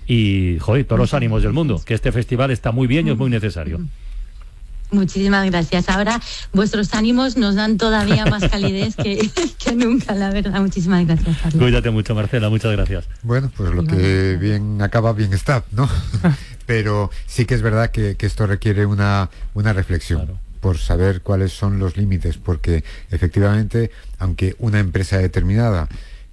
y, joder, todos los ánimos del mundo, que este festival está muy bien y es muy necesario. Muchísimas gracias. Ahora vuestros ánimos nos dan todavía más calidez que nunca, la verdad. Muchísimas gracias, Carlos. Cuídate mucho, Marcela, muchas gracias. Bueno, pues lo que bien acaba, bien está, ¿no? Pero sí que es verdad que esto requiere una reflexión. Claro. Por saber cuáles son los límites, porque efectivamente, aunque una empresa determinada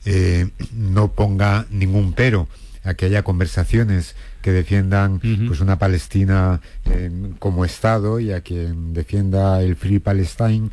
no ponga ningún pero a que haya conversaciones que defiendan pues una Palestina como Estado, y a quien defienda el Free Palestine,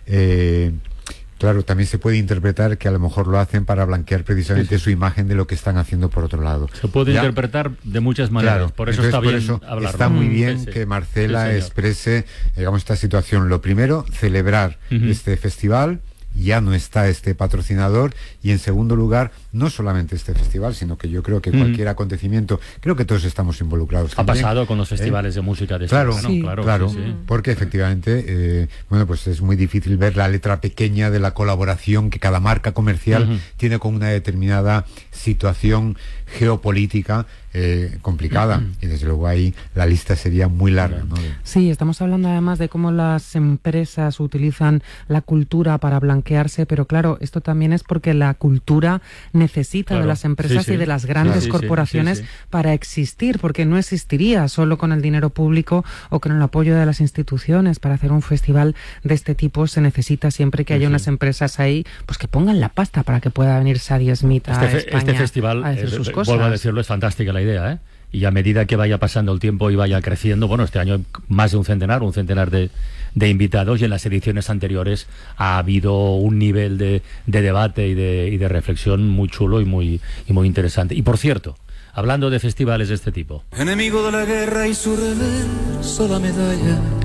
claro, también se puede interpretar que a lo mejor lo hacen para blanquear precisamente su imagen de lo que están haciendo por otro lado. Se puede interpretar de muchas maneras, claro, por eso está bien hablarlo. Está muy bien que Marcela exprese, digamos, esta situación. Lo primero, celebrar este festival. Ya no está este patrocinador, y en segundo lugar, no solamente este festival, sino que yo creo que cualquier acontecimiento, creo que todos estamos involucrados. Ha pasado con los festivales de música de este verano, claro, porque efectivamente, bueno, pues es muy difícil ver la letra pequeña de la colaboración que cada marca comercial tiene con una determinada situación geopolítica complicada, y desde luego ahí la lista sería muy larga, ¿no? Sí, estamos hablando además de cómo las empresas utilizan la cultura para blanquearse, pero claro, esto también es porque la cultura necesita de las empresas y de las grandes corporaciones para existir, porque no existiría solo con el dinero público o con el apoyo de las instituciones. Para hacer un festival de este tipo se necesita siempre que haya unas empresas ahí, pues que pongan la pasta para que pueda venir Sadie Smith a España. Este festival, a decir sus cosas. Vuelvo a decirlo, es fantástica la idea, ¿eh? Y a medida que vaya pasando el tiempo y vaya creciendo, bueno, este año más de un centenar de invitados, y en las ediciones anteriores ha habido un nivel de debate y de reflexión muy chulo y muy interesante. Y por cierto, hablando de festivales de este tipo, enemigo de la guerra y su reverso la medalla,